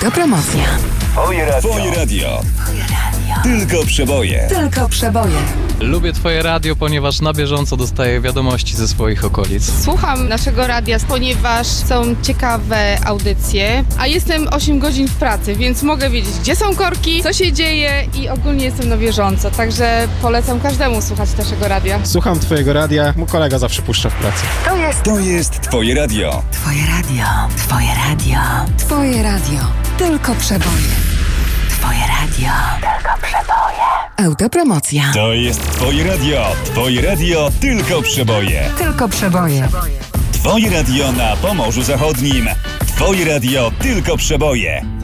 Autopromocja. Twoje radio. Tylko przeboje. Tylko przeboje. Lubię Twoje radio, ponieważ na bieżąco dostaję wiadomości ze swoich okolic. Słucham naszego radia, ponieważ są ciekawe audycje, a jestem 8 godzin w pracy, więc mogę wiedzieć, gdzie są korki, co się dzieje i ogólnie jestem na bieżąco, także polecam każdemu słuchać naszego radia. Słucham Twojego radia, mój kolega zawsze puszcza w pracy. To jest Twoje radio. Twoje radio. Twoje radio. Twoje radio. Tylko przeboje. Twoje radio. Tylko przeboje. Autopromocja. To jest Twoje radio. Twoje radio tylko przeboje. Tylko przeboje. Twoje radio na Pomorzu Zachodnim. Twoje radio tylko przeboje.